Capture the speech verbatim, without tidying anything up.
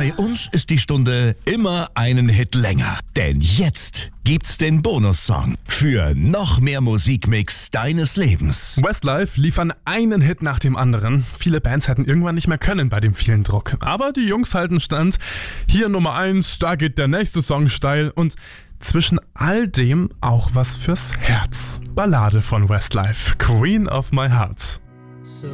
Bei uns ist die Stunde immer einen Hit länger. Denn jetzt gibt's den Bonussong für noch mehr Musikmix deines Lebens. Westlife liefern einen Hit nach dem anderen. Viele Bands hätten irgendwann nicht mehr können bei dem vielen Druck. Aber die Jungs halten stand. Hier Nummer eins, da geht der nächste Song steil und zwischen all dem auch was fürs Herz. Ballade von Westlife, Queen of My Heart. So